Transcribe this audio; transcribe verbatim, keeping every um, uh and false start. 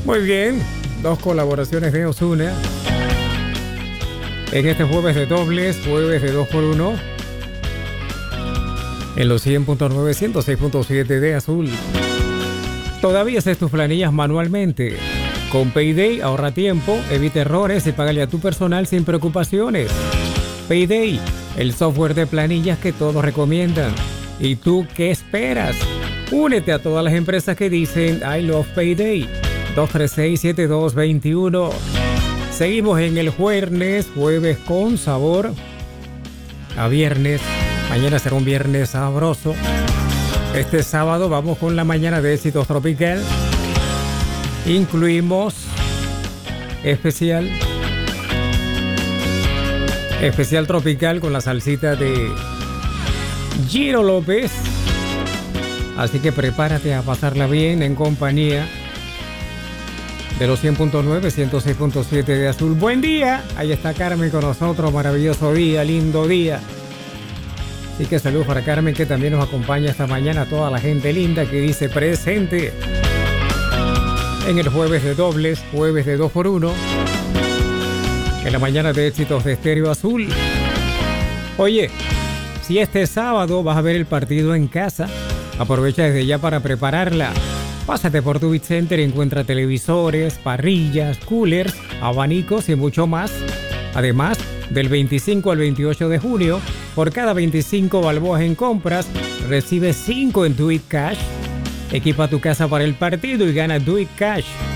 Muy bien, dos colaboraciones de Ozuna en este jueves de dobles, jueves de dos por uno, en los cien punto nueve, ciento seis punto siete de Azul. Todavía haces tus planillas manualmente. Con Payday ahorra tiempo, evita errores y págale a tu personal sin preocupaciones. Payday, el software de planillas que todos recomiendan. ¿Y tú qué esperas? Únete a todas las empresas que dicen I love Payday. dos tres seis, siete dos dos uno. Seguimos en el jueves, jueves con sabor a viernes. Mañana será un viernes sabroso. Este sábado vamos con la mañana de éxitos tropical. Incluimos especial especial tropical con la salsita de Giro López. Así que prepárate a pasarla bien en compañía de los cien punto nueve, ciento seis punto siete de Azul. Buen día, ahí está Carmen con nosotros, maravilloso día, lindo día. Así que saludos para Carmen, que también nos acompaña esta mañana, toda la gente linda que dice presente en el jueves de dobles, jueves de dos por uno, en la mañana de éxitos de Estéreo Azul. Oye, si este sábado vas a ver el partido en casa, aprovecha desde ya para prepararla. Pásate por tu Bit Center y encuentra televisores, parrillas, coolers, abanicos y mucho más. Además, del veinticinco al veintiocho de junio, por cada veinticinco balboas en compras, recibes cinco en Do It Cash. Equipa tu casa para el partido y gana Do It Cash.